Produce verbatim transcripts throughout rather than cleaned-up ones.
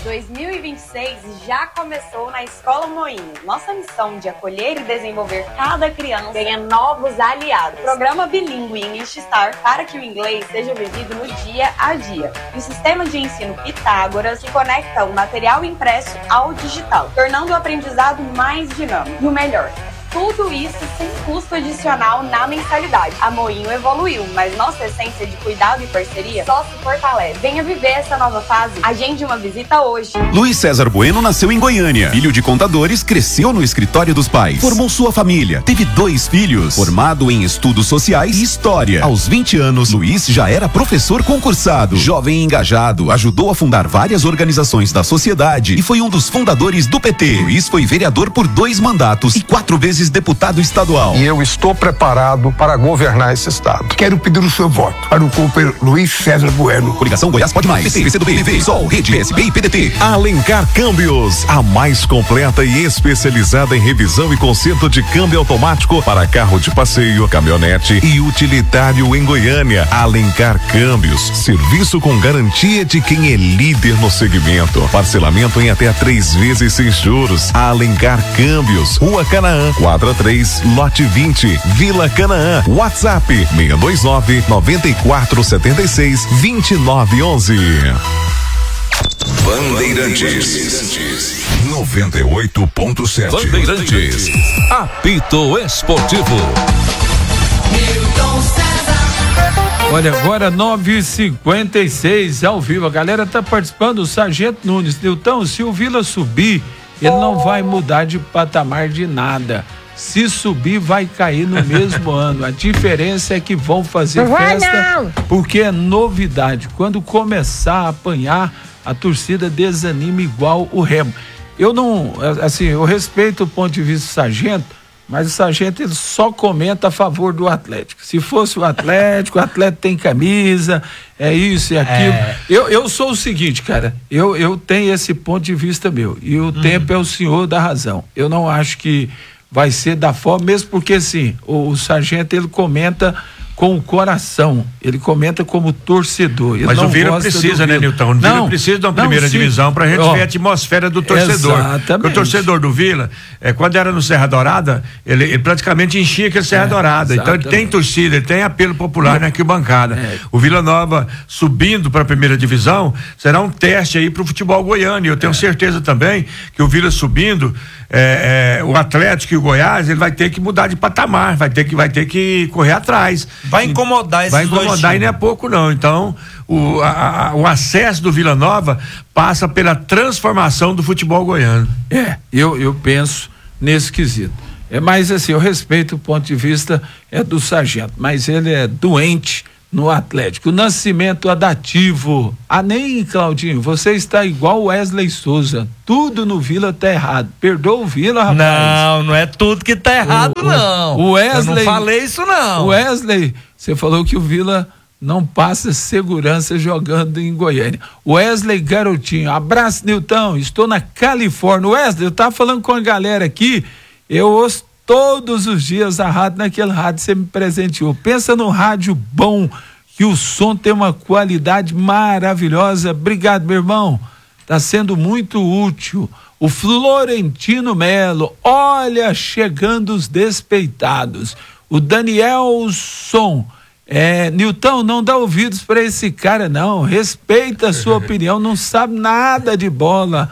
dois mil e vinte e seis já começou na Escola Moinho. Nossa missão de acolher e desenvolver cada criança ganha novos aliados. Programa bilíngue English Star para que o inglês seja vivido no dia a dia. E o sistema de ensino Pitágoras que conecta o material impresso ao digital, tornando o aprendizado mais dinâmico. E o melhor, tudo isso sem custo adicional na mensalidade. A Moinho evoluiu, mas nossa essência de cuidado e parceria só se fortalece. Venha viver essa nova fase. Agende uma visita hoje. Luiz César Bueno nasceu em Goiânia. Filho de contadores, cresceu no escritório dos pais. Formou sua família. Teve dois filhos. Formado em estudos sociais e história. Aos vinte anos, Luiz já era professor concursado. Jovem e engajado, ajudou a fundar várias organizações da sociedade e foi um dos fundadores do P T. Luiz foi vereador por dois mandatos e quatro vezes deputado estadual. E eu estou preparado para governar esse estado. Quero pedir o seu voto para o companheiro Luiz César Bueno. Coligação Goiás Pode Mais. P T, P C do B, P V, Sol, Rede, P S B e P D T. Alencar Câmbios, a mais completa e especializada em revisão e conserto de câmbio automático para carro de passeio, caminhonete e utilitário em Goiânia. Alencar Câmbios, serviço com garantia de quem é líder no segmento. Parcelamento em até três vezes sem juros. Alencar Câmbios, Rua Canaã, quadra três, lote vinte, Vila Canaã. WhatsApp seis dois nove, nove quatro sete seis, dois nove um um. Bandeirantes noventa e oito ponto sete. Bandeirantes, apito esportivo. Olha, agora nove e cinquenta e seis ao vivo. A galera tá participando. O Sargento Nunes, Nilton, se o Vila subir, ele não vai mudar de patamar de nada. Se subir, vai cair no mesmo ano. A diferença é que vão fazer festa porque é novidade. Quando começar a apanhar, a torcida desanima igual o Remo. Eu não, assim, eu respeito o ponto de vista do Sargento, mas o Sargento ele só comenta a favor do Atlético. Se fosse o Atlético, o Atlético tem camisa, é isso e aquilo. É. Eu, eu sou o seguinte, cara, eu, eu tenho esse ponto de vista meu, e o uhum. tempo é o senhor da razão. Eu não acho que vai ser da forma, mesmo porque assim, o, o Sargento ele comenta com o coração, ele comenta como torcedor. Ele Mas não o Vila gosta precisa, do né, Nilton? O Vila não, precisa de uma primeira não, divisão pra gente oh, ver a atmosfera do torcedor. Exatamente. Porque o torcedor do Vila, é, quando era no Serra Dourada, ele, ele praticamente enchia aquele Serra é, Dourada. Exatamente. Então ele tem torcida, ele tem apelo popular é. na arquibancada. É. O Vila Nova subindo para a primeira divisão será um teste aí pro futebol goiano. E eu tenho é. certeza também que o Vila subindo, é, é, o Atlético e o Goiás, ele vai ter que mudar de patamar, vai ter que, vai ter que correr atrás. Vai incomodar esses Vai incomodar e não é pouco não. Então, o, a, a, o acesso do Vila Nova passa pela transformação do futebol goiano. É, eu, eu penso nesse quesito. É, mas assim, eu respeito o ponto de vista é do Sargento, mas ele é doente no Atlético. O Nascimento adativo. Ah, nem, Claudinho, você está igual o Wesley Souza. Tudo no Vila tá errado. Perdoa o Vila, rapaz. Não, não é tudo que tá errado, o, não. O Wesley. Eu não falei isso, não. O Wesley, você falou que o Vila não passa segurança jogando em Goiânia. Wesley Garotinho, abraço, Nilton. Estou na Califórnia. Wesley, eu tava falando com a galera aqui, eu ouço todos os dias a rádio, naquele rádio você me presenteou. Pensa no rádio bom, que o som tem uma qualidade maravilhosa. Obrigado, meu irmão. Tá sendo muito útil. O Florentino Melo, olha, chegando os despeitados. O Danielson, é, Nilton, não dá ouvidos para esse cara, não. Respeita a sua opinião, não sabe nada de bola.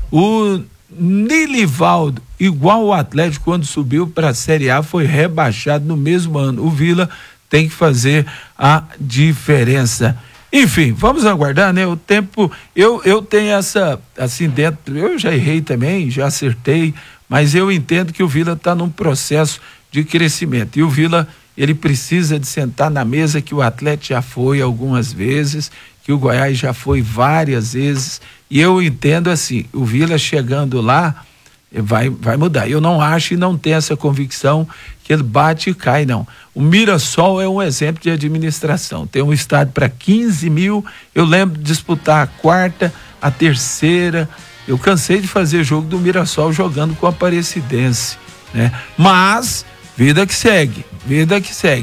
O Nilivaldo, igual o Atlético, quando subiu para a Série A, foi rebaixado no mesmo ano. O Vila tem que fazer a diferença. Enfim, vamos aguardar, né? O tempo, eu, eu tenho essa, assim, dentro, eu já errei também, já acertei, mas eu entendo que o Vila está num processo de crescimento. E o Vila, ele precisa de sentar na mesa que o Atlético já foi algumas vezes, que o Goiás já foi várias vezes, e eu entendo assim, o Vila chegando lá vai, vai mudar. Eu não acho e não tenho essa convicção que ele bate e cai, não. O Mirassol é um exemplo de administração. Tem um estádio para quinze mil, eu lembro de disputar a quarta, a terceira, eu cansei de fazer jogo do Mirassol jogando com a Aparecidense, né? Mas, vida que segue, vida que segue.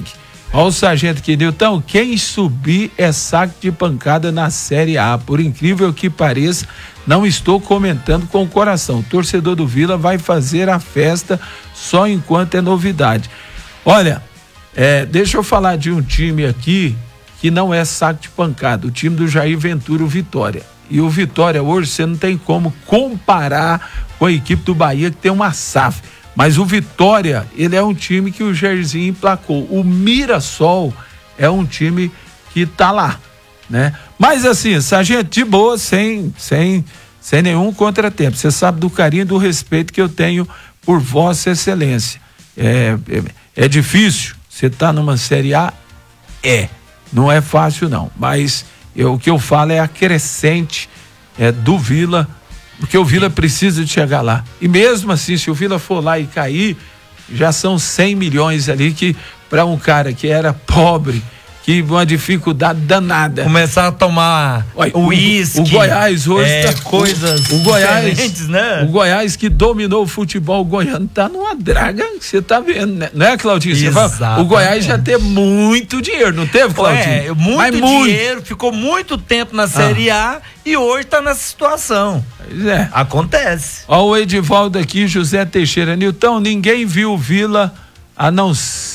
Olha o sargento aqui, Nilton, quem subir é saco de pancada na Série A. Por incrível que pareça, não estou comentando com o coração. O torcedor do Vila vai fazer a festa só enquanto é novidade. Olha, é, deixa eu falar de um time aqui que não é saco de pancada, o time do Jair Ventura, o Vitória. E o Vitória hoje você não tem como comparar com a equipe do Bahia, que tem uma S A F. Mas o Vitória, ele é um time que o Jairzinho emplacou. O Mirassol é um time que tá lá, né? Mas assim, sargento, de boa, sem, sem, sem nenhum contratempo. Você sabe do carinho e do respeito que eu tenho por Vossa Excelência. É, é, é difícil, você tá numa Série A? É. Não é fácil não, mas eu, o que eu falo é a crescente é, do Vila, porque o Vila precisa de chegar lá. E mesmo assim, se o Vila for lá e cair, já são cem milhões ali que para um cara que era pobre, que uma dificuldade danada. Começar a tomar uísque. O, o Goiás hoje é, tá, coisas o, o Goiás, diferentes, né? O Goiás que dominou o futebol goiano tá numa draga que você tá vendo, né? Não é, Claudinho? Você fala, o Goiás já teve muito dinheiro, não teve, Claudinho? É, muito Mas dinheiro, muito. Ficou muito tempo na Série ah. A e hoje tá nessa situação. Pois é. Acontece. Ó, o Edivaldo aqui, José Teixeira. Nilton, ninguém viu o Vila a não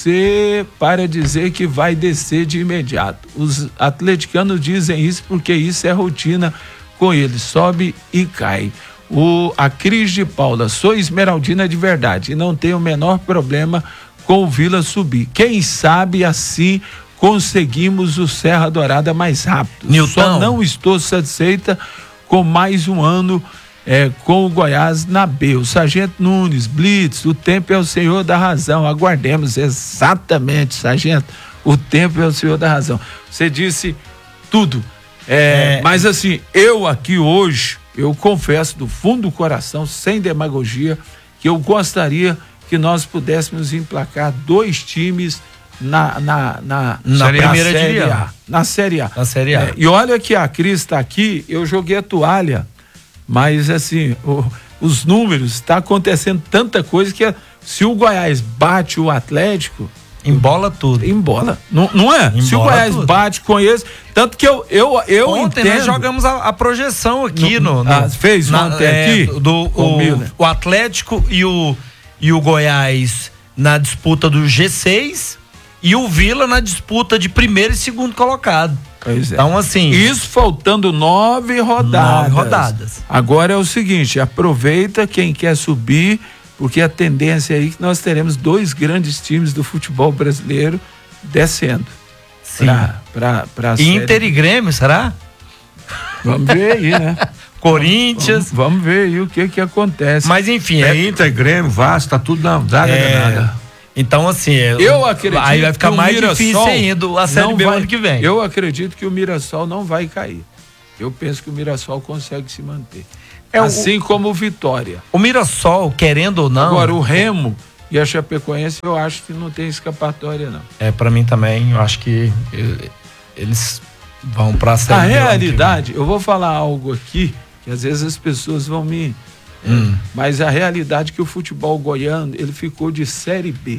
ser para dizer que vai descer de imediato. Os atleticanos dizem isso porque isso é rotina com eles, sobe e cai. O, a Cris de Paula, sou esmeraldina de verdade e não tenho o menor problema com o Vila subir. Quem sabe assim conseguimos o Serra Dourada mais rápido. Nilton. Só não estou satisfeita com mais um ano É, com o Goiás na B. O sargento Nunes, Blitz, o tempo é o senhor da razão, aguardemos. Exatamente, sargento, o tempo é o senhor da razão. Você disse tudo, é, é... mas assim, eu aqui hoje, eu confesso do fundo do coração, sem demagogia, que eu gostaria que nós pudéssemos emplacar dois times na, na, na, na primeira série divisão. A, na Série A. Na Série A. É, e olha que a Cris está aqui, eu joguei a toalha. Mas assim, o, os números, está acontecendo tanta coisa que se o Goiás bate o Atlético, embola tudo. Embola. Não, não é? Embola se o Goiás tudo. bate com esse, tanto que eu eu, eu ontem entendo. nós jogamos a, a projeção aqui no, no, ah, fez na, ontem é, aqui do o, o Atlético e o e o Goiás na disputa do G seis e o Vila na disputa de primeiro e segundo colocado. Pois é. Então, assim. Isso faltando nove rodadas. Nove rodadas. Agora é o seguinte: aproveita quem quer subir, porque a tendência é aí que nós teremos dois grandes times do futebol brasileiro descendo. Sim. Pra, pra, pra Inter série. E Grêmio, será? Vamos ver aí, né? Corinthians. Vamos, vamos ver aí o que que acontece. Mas enfim. É, é Inter, Grêmio, Vasco, tá tudo na draga é... danada. Então, assim, eu acredito aí vai ficar que mais Mirassol difícil ainda a Série B vai, ano que vem. Eu acredito que o Mirassol não vai cair. Eu penso que o Mirassol consegue se manter. É assim o, como o Vitória. O Mirassol, querendo ou não. Agora, o Remo e a Chapecoense, eu acho que não tem escapatória, não. É, pra mim também, eu acho que eles vão pra Série B. A B realidade, eu vou falar algo aqui, que às vezes as pessoas vão me... Hum. Mas a realidade é que o futebol goiano, ele ficou de Série B.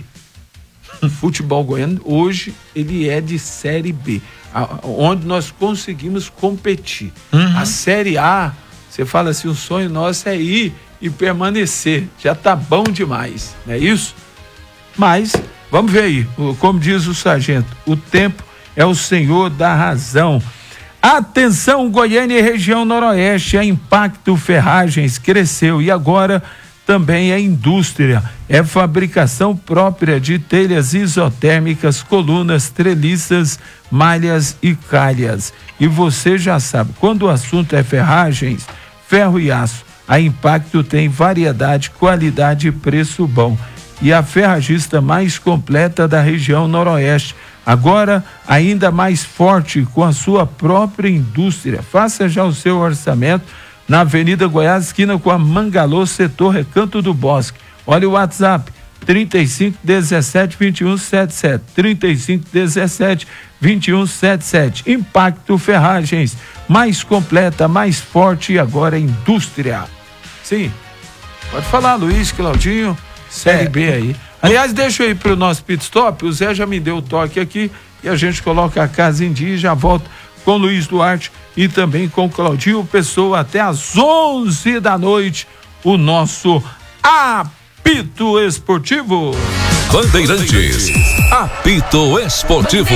O futebol goiano, hoje, ele é de Série B, a, onde nós conseguimos competir. Uhum. A Série A, você fala assim, o sonho nosso é ir e permanecer. Já tá bom demais, não é isso? Mas, vamos ver aí, como diz o sargento, o tempo é o senhor da razão. Atenção, Goiânia e região noroeste, a Impacto Ferragens cresceu e agora também é indústria, é fabricação própria de telhas isotérmicas, colunas, treliças, malhas e calhas. E você já sabe, quando o assunto é ferragens, ferro e aço, a Impacto tem variedade, qualidade e preço bom. E a ferragista mais completa da região noroeste, agora ainda mais forte com a sua própria indústria. Faça já o seu orçamento na Avenida Goiás, esquina com a Mangalô, setor Recanto do Bosque. Olha o WhatsApp, trinta e cinco, dezessete, vinte e um, setenta e sete, trinta e cinco, dezessete, vinte e um, setenta e sete. Impacto Ferragens, mais completa, mais forte e agora indústria. Sim, pode falar, Luiz, Claudinho, Série é. B aí. Aliás, deixa eu ir pro nosso pit stop, o Zé já me deu o toque aqui e a gente coloca a casa em dia e já volta com o Luiz Duarte e também com o Claudinho Pessoa até às onze da noite, o nosso Apito Esportivo. Bandeirantes, Apito Esportivo.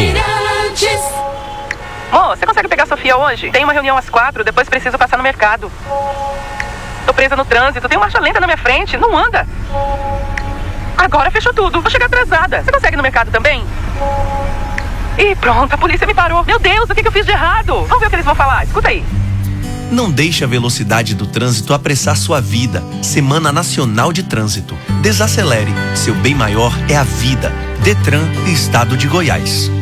Ô, você consegue pegar a Sofia hoje? Tem uma reunião às quatro, depois preciso passar no mercado. Tô presa no trânsito, tem marcha lenta na minha frente, não anda. Agora fechou tudo, vou chegar atrasada. Você consegue ir no mercado também? Ih, pronto, a polícia me parou. Meu Deus, o que, que eu fiz de errado? Vamos ver o que eles vão falar, escuta aí. Não deixe a velocidade do trânsito apressar sua vida. Semana Nacional de Trânsito. Desacelere. Seu bem maior é a vida. Detran, Estado de Goiás.